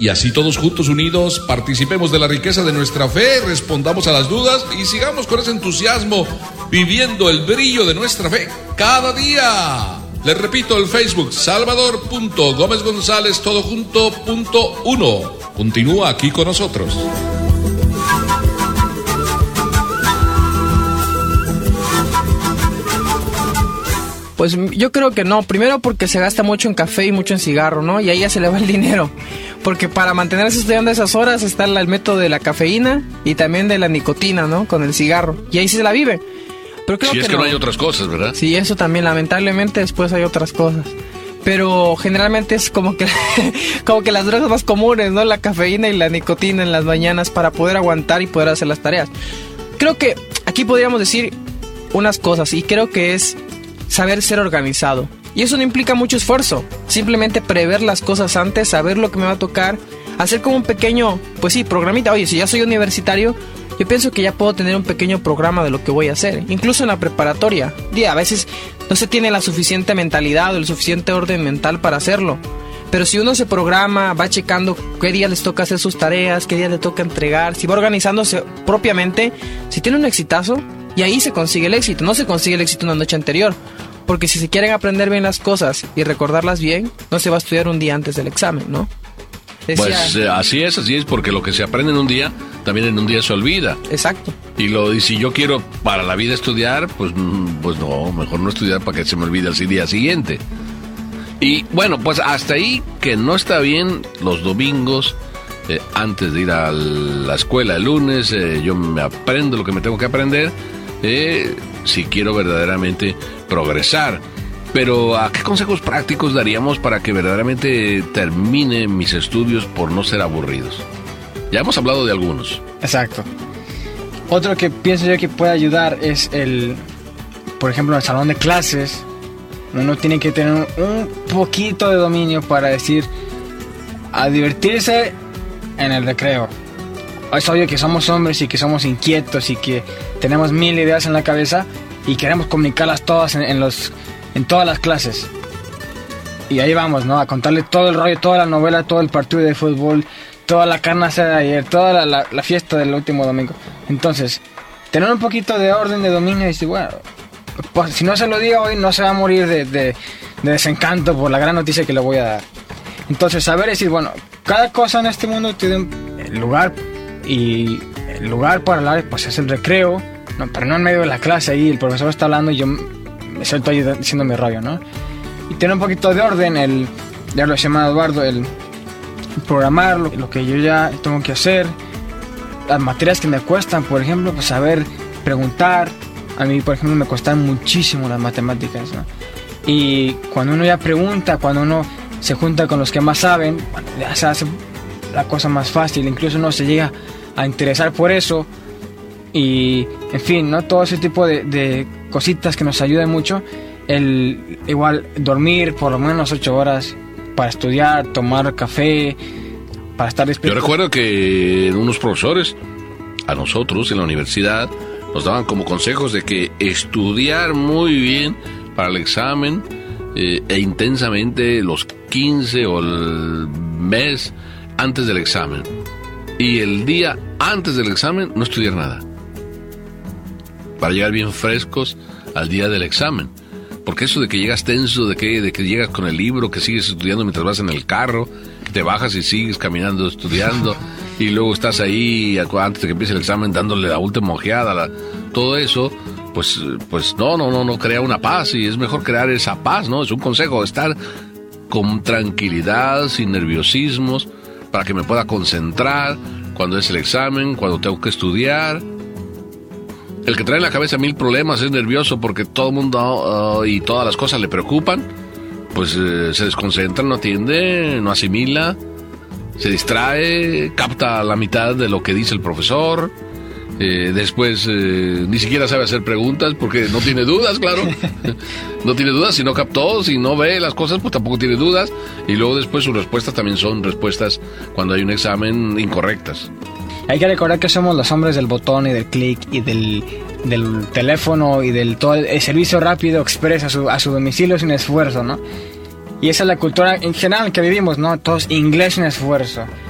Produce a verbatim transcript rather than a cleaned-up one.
Y así todos juntos, unidos, participemos de la riqueza de nuestra fe, respondamos a las dudas y sigamos con ese entusiasmo viviendo el brillo de nuestra fe cada día. Les repito, el Facebook, salvador punto gómez gonzález todo junto punto uno. Continúa aquí con nosotros. Pues yo creo que no, primero porque se gasta mucho en café y mucho en cigarro, ¿no? Y ahí ya se le va el dinero, porque para mantenerse estudiando esas horas está el método de la cafeína y también de la nicotina, ¿no? Con el cigarro, y ahí se la vive. Pero creo si que es que no. no hay otras cosas, ¿verdad? Sí, eso también, lamentablemente después hay otras cosas. Pero generalmente es como que como que las drogas más comunes, ¿no? La cafeína y la nicotina en las mañanas para poder aguantar y poder hacer las tareas. Creo que aquí podríamos decir unas cosas, y creo que es saber ser organizado. Y eso no implica mucho esfuerzo. Simplemente prever las cosas antes, saber lo que me va a tocar, hacer como un pequeño, pues sí, programita. Oye, si ya soy universitario, yo pienso que ya puedo tener un pequeño programa de lo que voy a hacer. Incluso en la preparatoria. Y a veces no se tiene la suficiente mentalidad o el suficiente orden mental para hacerlo. Pero si uno se programa, va checando qué día les toca hacer sus tareas, qué día le toca entregar, si va organizándose propiamente, si tiene un exitazo, y ahí se consigue el éxito. No se consigue el éxito una noche anterior, porque si se quieren aprender bien las cosas y recordarlas bien, no se va a estudiar un día antes del examen, ¿no? Decía, pues eh, así es, así es, porque lo que se aprende en un día, también en un día se olvida. Exacto. Y, lo, y si yo quiero para la vida estudiar, pues, pues no, mejor no estudiar para que se me olvide el día siguiente. Y bueno, pues hasta ahí que no está bien los domingos, eh, antes de ir a la escuela el lunes, eh, yo me aprendo lo que me tengo que aprender, eh, si quiero verdaderamente progresar. Pero ¿a qué consejos prácticos daríamos para que verdaderamente termine mis estudios por no ser aburridos? Ya hemos hablado de algunos. Exacto. Otro que pienso yo que puede ayudar es el, por ejemplo, el salón de clases. Uno tiene que tener un poquito de dominio para decir, a divertirse en el recreo. Es obvio que somos hombres y que somos inquietos y que tenemos mil ideas en la cabeza y queremos comunicarlas todas en, en, los, en todas las clases. Y ahí vamos, ¿no? A contarle todo el rollo, toda la novela, todo el partido de fútbol, toda la carne asada de ayer, toda la, la, la fiesta del último domingo. Entonces, tener un poquito de orden, de dominio y decir, bueno, pues si no se lo digo hoy, no se va a morir de, de, de desencanto por la gran noticia que le voy a dar. Entonces, saber decir, bueno, cada cosa en este mundo tiene un lugar, y el lugar para hablar pues es el recreo, no, pero no en medio de la clase ahí el profesor está hablando y yo me suelto ahí diciendo mi rollo, ¿no? Y tener un poquito de orden, el, ya lo decía Eduardo, el programar lo, lo que yo ya tengo que hacer, las materias que me cuestan, por ejemplo, pues saber preguntar. A mí, por ejemplo, me cuestan muchísimo las matemáticas, ¿no? Y cuando uno ya pregunta, cuando uno se junta con los que más saben, bueno, ya se hace la cosa más fácil, incluso uno se llega a interesar por eso. Y, en fin, ¿no? Todo ese tipo de, de cositas que nos ayudan mucho. El, igual, dormir por lo menos ocho horas para estudiar, tomar café, para estar despierto. Yo recuerdo que unos profesores, a nosotros en la universidad, nos daban como consejos de que estudiar muy bien para el examen eh, e intensamente los quince o el mes antes del examen. Y el día antes del examen no estudiar nada. Para llegar bien frescos al día del examen. Porque eso de que llegas tenso, de que, de que llegas con el libro, que sigues estudiando mientras vas en el carro, te bajas y sigues caminando estudiando, y luego estás ahí antes de que empiece el examen dándole la última ojeada, la, todo eso, pues, pues no, no, no, no crea una paz, y es mejor crear esa paz, ¿no? Es un consejo, estar con tranquilidad, sin nerviosismos, para que me pueda concentrar cuando es el examen, cuando tengo que estudiar. El que trae en la cabeza mil problemas es nervioso porque todo el mundo uh, y todas las cosas le preocupan, pues eh, se desconcentra, no atiende, no asimila, se distrae, capta la mitad de lo que dice el profesor, eh, después eh, ni siquiera sabe hacer preguntas porque no tiene dudas, claro, no tiene dudas, si no captó, si no ve las cosas, pues tampoco tiene dudas, y luego después sus respuestas también son respuestas cuando hay un examen incorrectas. Hay que recordar que somos los hombres del botón y del clic y del, del teléfono y del todo el servicio rápido express a su, a su domicilio sin esfuerzo, ¿no? Y esa es la cultura en general que vivimos, ¿no? Todos inglés sin esfuerzo.